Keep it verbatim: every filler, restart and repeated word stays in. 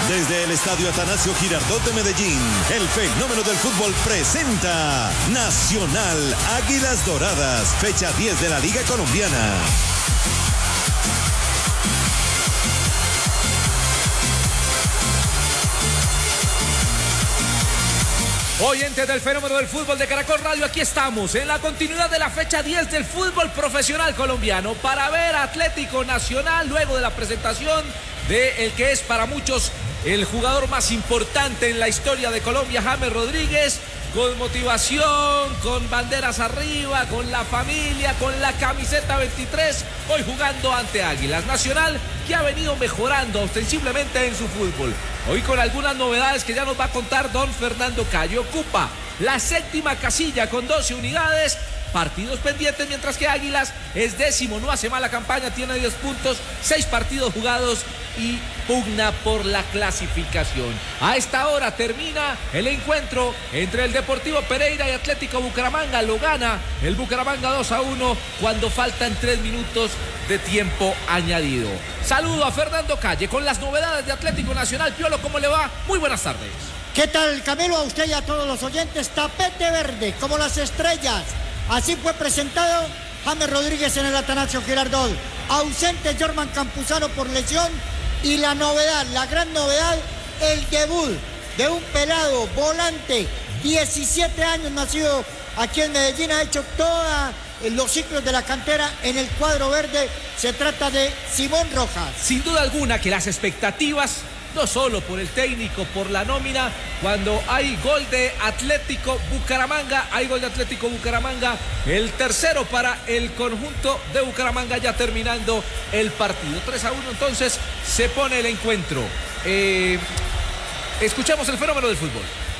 Desde el Estadio Atanasio Girardot de Medellín, el fenómeno del fútbol presenta Nacional Águilas Doradas, fecha diez de la Liga Colombiana. Oyentes del fenómeno del fútbol de Caracol Radio, aquí estamos en la continuidad de la fecha diez del fútbol profesional colombiano para ver Atlético Nacional luego de la presentación de el que es para muchos el jugador más importante en la historia de Colombia, James Rodríguez, con motivación, con banderas arriba, con la familia, con la camiseta veintitrés, hoy jugando ante Águilas. Nacional que ha venido mejorando ostensiblemente en su fútbol. Hoy con algunas novedades que ya nos va a contar don Fernando Calle. Ocupa la séptima casilla con doce unidades, partidos pendientes, mientras que Águilas es décimo, no hace mala campaña, tiene diez puntos, seis partidos jugados y pugna por la clasificación. A esta hora termina el encuentro entre el Deportivo Pereira y Atlético Bucaramanga. Lo gana el Bucaramanga dos a uno cuando faltan tres minutos de tiempo añadido. Saludo a Fernando Calle con las novedades de Atlético Nacional. Piolo, ¿cómo le va? Muy buenas tardes. ¿Qué tal, Camilo? A usted y a todos los oyentes. Tapete verde, como las estrellas. Así fue presentado James Rodríguez en el Atanasio Girardot. Ausente Jorman Campuzano por lesión. Y la novedad, la gran novedad, el debut de un pelado volante, diecisiete años, nacido aquí en Medellín, ha hecho todos los ciclos de la cantera en el cuadro verde. Se trata de Simón Rojas. Sin duda alguna que las expectativas, no solo por el técnico, por la nómina, cuando hay gol de Atlético Bucaramanga, hay gol de Atlético Bucaramanga, el tercero para el conjunto de Bucaramanga, ya terminando el partido. tres a uno entonces se pone el encuentro. Eh, escuchamos el fenómeno del fútbol.